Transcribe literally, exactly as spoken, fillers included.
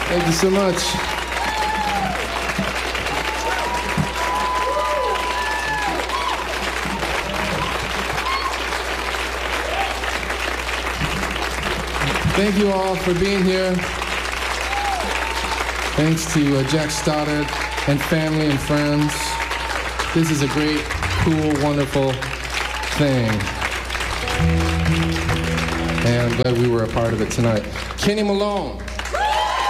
Thank you so much. Thank you all for being here. Thanks to uh, Jack Stoddard and family and friends. This is a great, cool, wonderful thing. And I'm glad we were a part of it tonight. Kenny Malone.